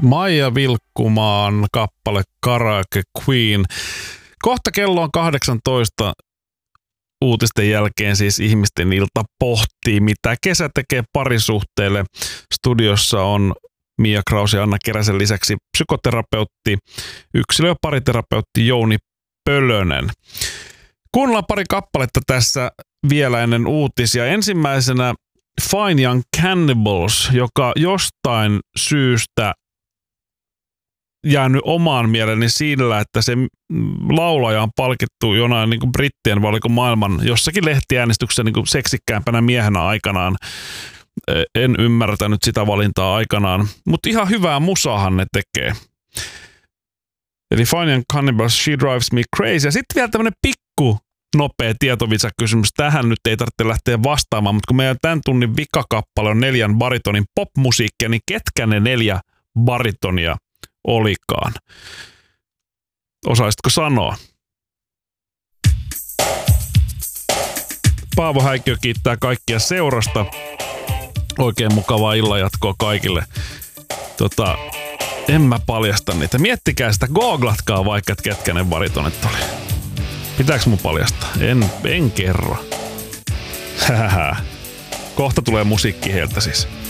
Maija Vilkkumaan kappale Karaoke Queen. Kohta kello on 18. Uutisten jälkeen siis ihmisten ilta pohtii, mitä kesä tekee parisuhteelle. Studiossa on Mia Kraus ja Anna Keräsen lisäksi psykoterapeutti, yksilö- ja pariterapeutti Jouni Pölönen. Kuunnellaan pari kappaletta tässä vielä ennen uutisia. Ensimmäisenä Fine Young Cannibals, joka jostain syystä jäänyt omaan mieleeni sillä, että se laulaja on palkittu jonain niin kuin brittien vai oliko maailman jossakin lehtiäänestyksessä niin kuin seksikkäämpänä miehenä aikanaan. En ymmärtänyt sitä valintaa aikanaan, mutta ihan hyvää musaahan ne tekee. Eli Fine Young Cannibals, She Drives Me Crazy. Ja sitten vielä tämmönen pikku nopea tietovitsakysymys. Tähän nyt ei tarvitse lähteä vastaamaan, mutta kun meidän tämän tunnin vikakappale on 4 baritonin popmusiikkia, niin ketkä ne 4 baritonia olikaan? Osaisitko sanoa? Paavo Häikkiö kiittää kaikkia seurasta. Oikein mukavaa illanjatkoa kaikille. En mä paljasta niitä. Miettikää sitä, googlatkaa vaikka, että ketkä ne baritonit oli. Pitääkö mun paljastaa? En kerro. Kohta tulee musiikki heiltä siis.